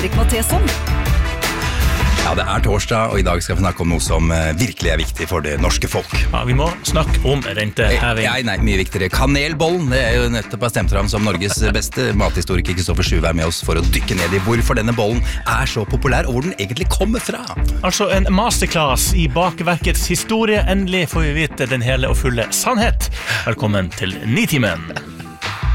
Patrick Matheson. Ja, det torsdag, og I dag skal vi snakke om noe som virkelig viktig for det norske folk. Ja, vi må snakke om renteheving. Nei, mye viktigere. Kanelbollen, det jo nettopp stemt fram som Norges beste mathistoriker Kristoffer Schuve med oss for å dykke ned I hvorfor denne bollen så populær, og hvor den egentlig kommer fra. Altså en masterclass I bakverkets historie. Endelig får vi vite den hele og fulle sannhet. Velkommen til Nitimen.